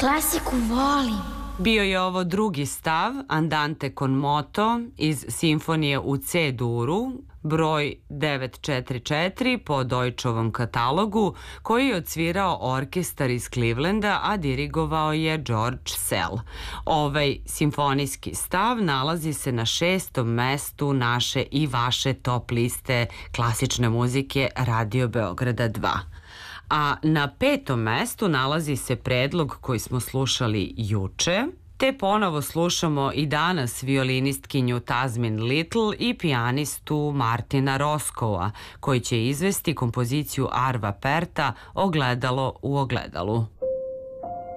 klasiku volim. Bio je ovo drugi stav Andante con moto iz simfonije u C-duru, broj 944 po Deutschovom katalogu, koji je odsvirao orkestar iz Clevelanda, a dirigovao je George Szell. Ovaj simfonijski stav nalazi se na 6. mestu naše i vaše top liste klasične muzike Radio Beograda 2. A na 5. mestu nalazi se predlog koji smo slušali juče, te ponovo slušamo i danas violinistkinju Tazmin Little i pijanistu Martina Roskova, koji će izvesti kompoziciju Arva Perta Ogledalo u ogledalu.